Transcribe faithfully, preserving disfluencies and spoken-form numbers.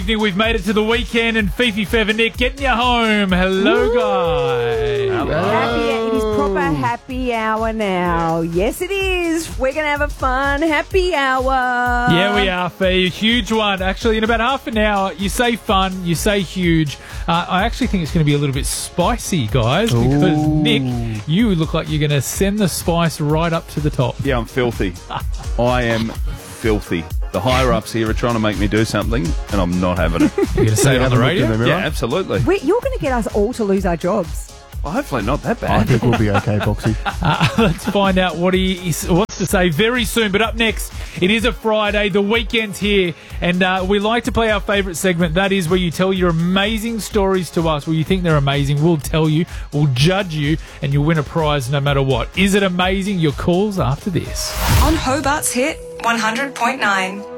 We've made it to the weekend, and Fifi Feather Nick getting you home. Hello, Woo! guys. Hello. Happy, it is proper happy hour now. Yes, it is. We're going to have a fun happy hour. Yeah, we are, Fee. A huge one. Actually, in about half an hour, you say fun, you say huge. Uh, I actually think it's going to be a little bit spicy, guys, because Ooh. Nick, you look like you're going to send the spice right up to the top. Yeah, I'm filthy. I am filthy. The higher-ups here are trying to make me do something, and I'm not having it. You're going to say it on the radio? Yeah, absolutely. We're, you're going to get us all to lose our jobs. Well, hopefully not that I bad. think we'll be okay, Boxy. Uh, let's find out what he is, wants to say very soon. But up next, it is a Friday. The weekend's here. And uh, we like to play our favourite segment. That is where you tell your amazing stories to us. Where you think they're amazing. We'll tell you. We'll judge you. And you'll win a prize no matter what. Is it amazing? Your calls after this. On Hobart's Hit one hundred point nine.